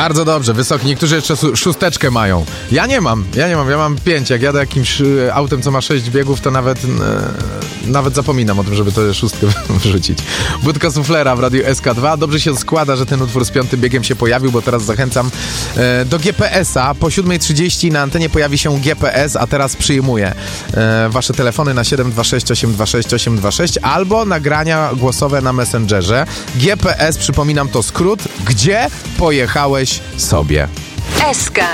Bardzo dobrze, wysoki. Niektórzy jeszcze szósteczkę mają. Ja nie mam, ja mam 5. Jak jadę jakimś autem, co ma 6 biegów, to nawet zapominam o tym, żeby to szóstkę wrzucić. Budka suflera w Radiu SK2. Dobrze się składa, że ten utwór z 5. biegiem się pojawił, bo teraz zachęcam do GPS-a. Po 7:30 na antenie pojawi się GPS, a teraz przyjmuję wasze telefony na 726 826 826 albo nagrania głosowe na Messengerze. GPS, przypominam, to skrót, gdzie pojechałeś sobie. SK